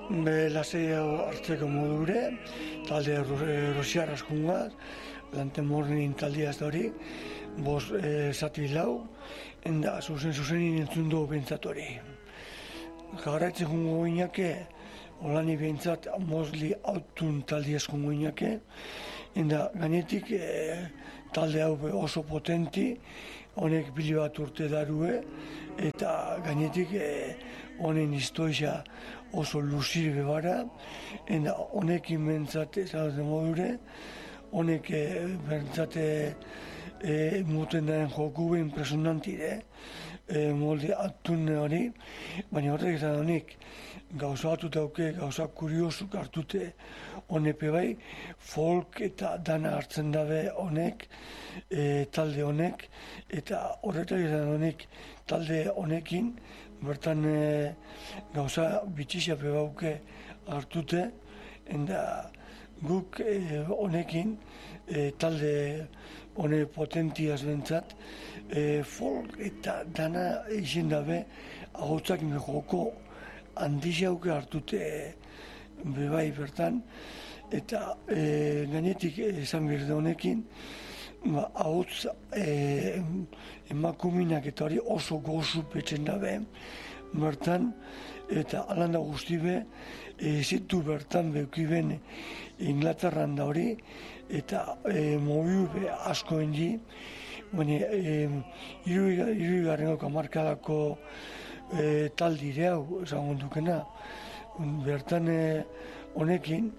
Lasei hartzeko modure, talde Rosiar askungat, Lantemornin taldea ez da hori, bost zati lau, enda zuzenin entzun dugu bentsat hori. Jarraitzen jungo goinake, olani bentsat mozli autun taldea eskungo goinake, enda gainetik talde hau oso potenti, honek bili bat urte darue, eta gainetik honen historia oso luzir bebara, enda honekin bentsat ezagutzen modure, honek bentsat muten daren joku impresionantire, molde atun hori, baina horrek izan honek gauza batut dauke, gauza kuriosuk hartute honepe bai, folk eta dana hartzen dabe honek, talde honek, eta horretak izan honek talde honekin, bertan gauza bitxisape bauke hartute, enda guk honekin talde hone potentiaz bentsat, folk eta dana izin dabe ahotsak joko handixauke hartute bebai bertan, eta gainetik esan berde honekin, ahots emakuminak eta hori oso gozu petzen dabe bertan, eta alanda guztibe zitu bertan beukiben Inglaterran da hori, eta mobiu be asko engi, baina iruigarrengo hamarkadako taldire hau esan dukena. Bertan honekin,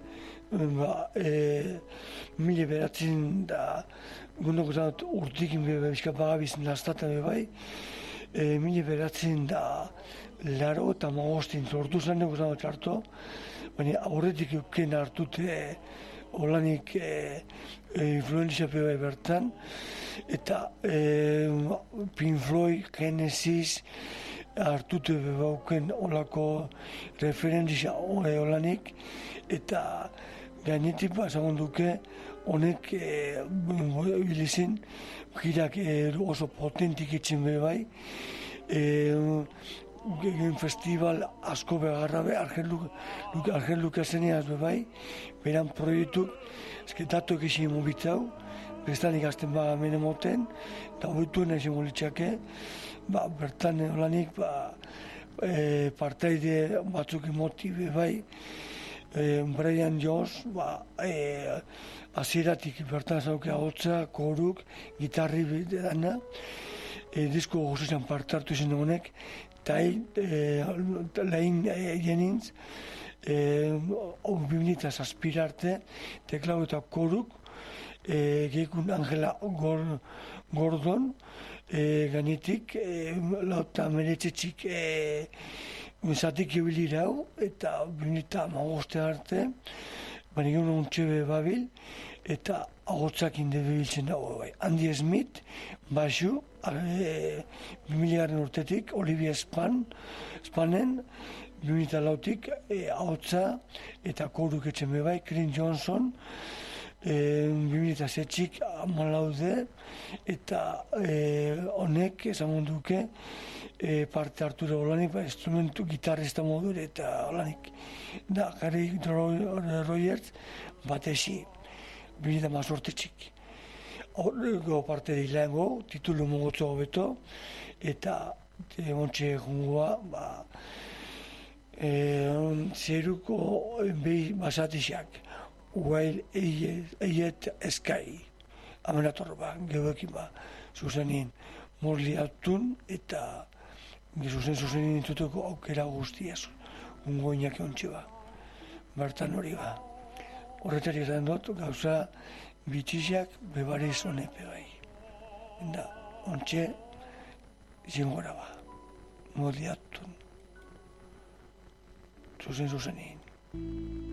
mila beratzen da, gundoko zanot urtikin bizka bagabizien lastata bai, mila beratzen da laro eta magostin sortu zen dugu zanot hartu, baina aurretik euken hartute holanik influenzia bai bertan, eta Pink Floyd, Genesis, hartute bauken olako referentzia holanik, eta gainetik esan duke honek bilizin girak oso potentik itzen bai, festival asko begarra be, Argel Lukaseneaz bai, beran proiektuk, datuak izin mobitzau, bestanik azten baga mene moten, eta hoituen izin molitxake, bertan holanik partaide batzuk motibe bai, Brian Jones, aziratik bertan zauke ahotsa, koruk, gitarri dana, disko guztizan parte hartu izan honek, eta lehen jenintz, 2000 zazpirarte, teklau eta koruk, geikun Angela Gordon, gainetik, lauta meretzetxik zatik ebilira hau, eta 2008 arte, baina egun ontxebe babil, eta ahotsak indebiltzen dago bai. Andy Smith, baixu, 2000 urtetik, Olivia Spanen, 2008tik, ahotsa eta koruk etxen bai, Clint Johnson, 2007tik amalaude, eta honek esan duke parte hartura holanik, instrumentu gitarrista modure eta holanik. Da, Gary Rogers batesi, 2018tik. Horrego parte dilago, titulu mogotzo hobeto, eta ontxe jungoa, zeruko behi basatixak, While Eiet Sky, amenator geoekin zuzenien morli atun, eta zuzenien intuteko aukera guztiaz, ungoinak ontxe bertan hori Horretari esan dut, gauza bitxiziak bebariz honepe bai. Eta ontxe zingora morli atun, zuzenien.